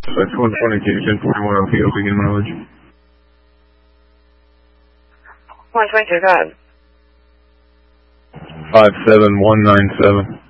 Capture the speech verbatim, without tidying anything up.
That's one twenty-two, ten forty-one on P O, begin mileage. one twenty-two, go ahead. five seven one nine seven.